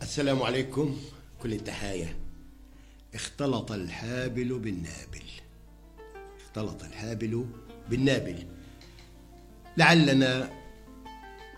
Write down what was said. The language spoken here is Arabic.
السلام عليكم. كل التحايا. اختلط الحابل بالنابل، اختلط الحابل بالنابل. لعلنا